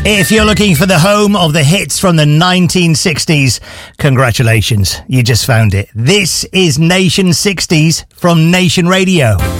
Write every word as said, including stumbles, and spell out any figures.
If you're looking for the home of the hits from the nineteen sixties, congratulations, you just found it. This is Nation sixties from Nation Radio.